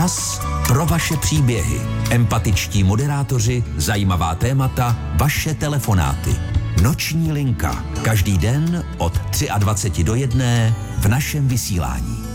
Čas pro vaše příběhy. Empatičtí moderátoři, zajímavá témata, vaše telefonáty. Noční linka. Každý den od 23 do 1 v našem vysílání.